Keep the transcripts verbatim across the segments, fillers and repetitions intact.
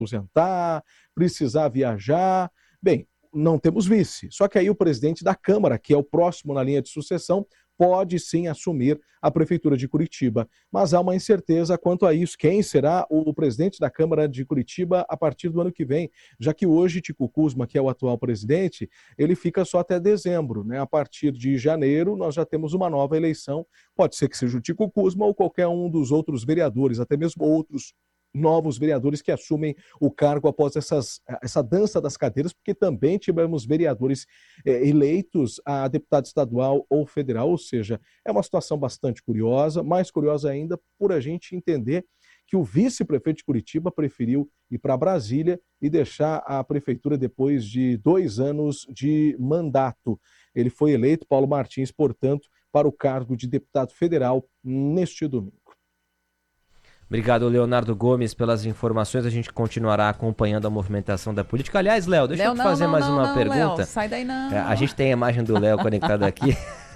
aposentar, precisar viajar. Bem, não temos vice. Só que aí o presidente da Câmara, que é o próximo na linha de sucessão, pode sim assumir a Prefeitura de Curitiba. Mas há uma incerteza quanto a isso. Quem será o presidente da Câmara de Curitiba a partir do ano que vem? Já que hoje Tico Kuzma, que é o atual presidente, ele fica só até dezembro, né? A partir de janeiro nós já temos uma nova eleição. Pode ser que seja o Tico Kuzma ou qualquer um dos outros vereadores, até mesmo outros novos vereadores que assumem o cargo após essas, essa dança das cadeiras, porque também tivemos vereadores eh, eleitos a deputado estadual ou federal, ou seja, é uma situação bastante curiosa, mais curiosa ainda por a gente entender que o vice-prefeito de Curitiba preferiu ir para Brasília e deixar a prefeitura depois de dois anos de mandato. Ele foi eleito, Paulo Martins, portanto, para o cargo de deputado federal neste domingo. Obrigado, Leonardo Gomes, pelas informações. A gente continuará acompanhando a movimentação da política. Aliás, Léo, deixa Léo, eu te não, fazer não, mais não, uma não, pergunta. Léo, sai daí não. A gente tem a imagem do Léo conectado aqui.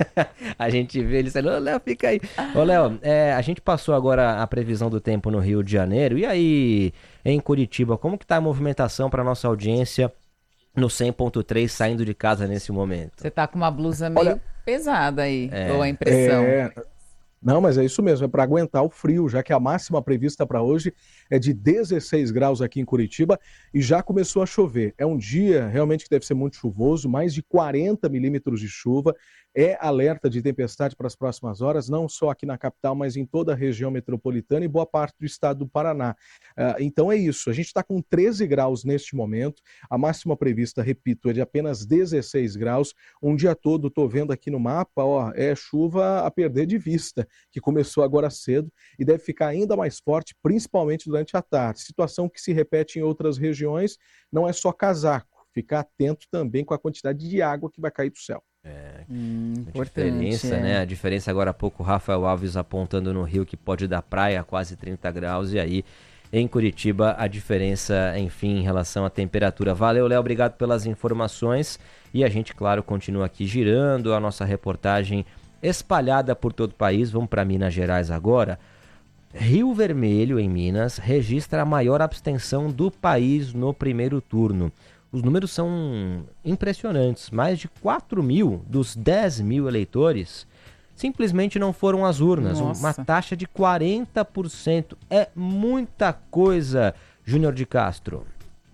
A gente vê ele saindo, Léo, fica aí. Ô, Léo, é, a gente passou agora a previsão do tempo no Rio de Janeiro. E aí, em Curitiba, como que tá a movimentação para nossa audiência no cem ponto três saindo de casa nesse momento? Você tá com uma blusa meio Olha, pesada aí, é, ou a impressão. É... Não, mas é isso mesmo, é para aguentar o frio, já que a máxima prevista para hoje é de dezesseis graus aqui em Curitiba e já começou a chover. É um dia realmente que deve ser muito chuvoso, mais de quarenta milímetros de chuva. É alerta de tempestade para as próximas horas, não só aqui na capital, mas em toda a região metropolitana e boa parte do estado do Paraná. Uh, então é isso, a gente está com treze graus neste momento, a máxima prevista, repito, é de apenas dezesseis graus. Um dia todo, estou vendo aqui no mapa, ó, é chuva a perder de vista, que começou agora cedo e deve ficar ainda mais forte, principalmente durante a tarde. Situação que se repete em outras regiões, não é só casaco, ficar atento também com a quantidade de água que vai cair do céu. É, hum, a importante, diferença, é. né? A diferença agora há pouco, o Rafael Alves apontando no Rio que pode dar praia a quase trinta graus e aí em Curitiba a diferença, enfim, em relação à temperatura. Valeu, Léo, obrigado pelas informações e a gente, claro, continua aqui girando a nossa reportagem espalhada por todo o país. Vamos para Minas Gerais agora. Rio Vermelho, em Minas, registra a maior abstenção do país no primeiro turno. Os números são impressionantes. Mais de quatro mil dos dez mil eleitores simplesmente não foram às urnas. Nossa. Uma taxa de quarenta por cento. É muita coisa, Júnior de Castro.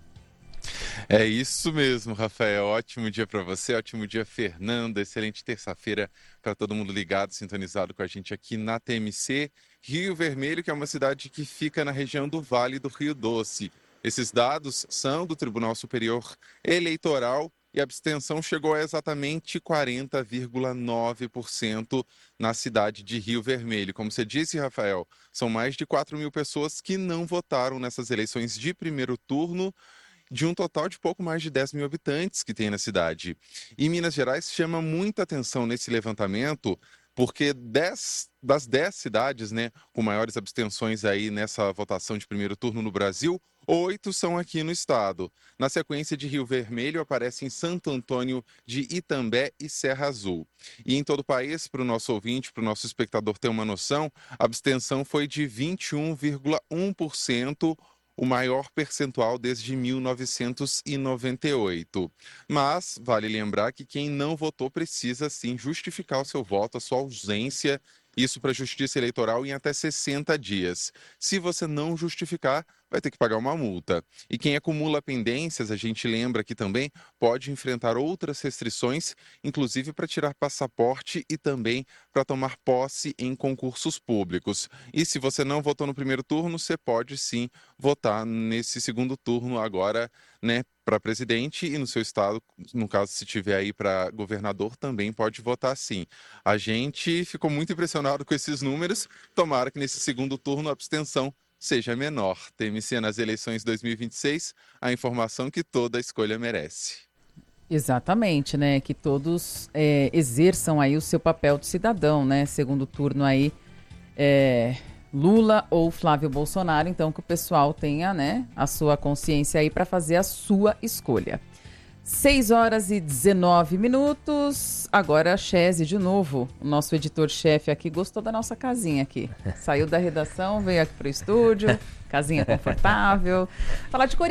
É isso mesmo, Rafael. Ótimo dia para você, ótimo dia, Fernanda. Excelente terça-feira para todo mundo ligado, sintonizado com a gente aqui na T M C. Rio Vermelho, que é uma cidade que fica na região do Vale do Rio Doce. Esses dados são do Tribunal Superior Eleitoral e a abstenção chegou a exatamente quarenta vírgula nove por cento na cidade de Rio Vermelho. Como você disse, Rafael, são mais de quatro mil pessoas que não votaram nessas eleições de primeiro turno, de um total de pouco mais de dez mil habitantes que tem na cidade. E Minas Gerais chama muita atenção nesse levantamento, porque dez, das dez cidades, né, com maiores abstenções aí nessa votação de primeiro turno no Brasil, oito são aqui no estado. Na sequência de Rio Vermelho aparecem Santo Antônio de Itambé e Serra Azul. E em todo o país, para o nosso ouvinte, para o nosso espectador ter uma noção, a abstenção foi de vinte e um vírgula um por cento, o maior percentual desde mil novecentos e noventa e oito. Mas vale lembrar que quem não votou precisa sim justificar o seu voto, a sua ausência, isso para a Justiça Eleitoral em até sessenta dias. Se você não justificar, vai ter que pagar uma multa. E quem acumula pendências, a gente lembra que também pode enfrentar outras restrições, inclusive para tirar passaporte e também para tomar posse em concursos públicos. E se você não votou no primeiro turno, você pode sim votar nesse segundo turno agora, né, para presidente, e no seu estado, no caso, se tiver aí para governador, também pode votar sim. A gente ficou muito impressionado com esses números. Tomara que nesse segundo turno a abstenção seja menor. T M C nas eleições dois mil e vinte e seis, a informação que toda escolha merece. Exatamente, né? Que todos é, exerçam aí o seu papel de cidadão, né? Segundo turno aí, é, Lula ou Flávio Bolsonaro, então que o pessoal tenha, né, a sua consciência aí para fazer a sua escolha. seis horas e dezenove minutos. Agora a Chese de novo, o nosso editor-chefe aqui, gostou da nossa casinha aqui. Saiu da redação, veio aqui para o estúdio, casinha confortável. Falar de Corinthians.